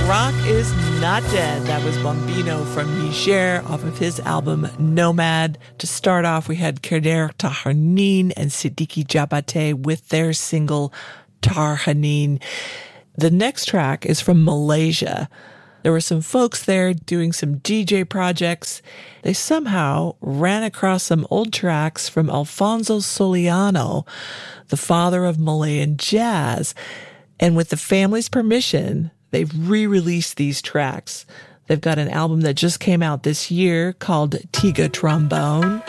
Rock is Not Dead. That was Bombino from Niger off of his album Nomad. To start off, we had Kader Tahanin and Siddiqui Diabaté with their single Tarhanin. The next track is from Malaysia. There were some folks there doing some DJ projects. They somehow ran across some old tracks from Alfonso Soliano, the father of Malayan jazz. And with the family's permission, they've re-released these tracks. They've got an album that just came out this year called Tiga Trombone.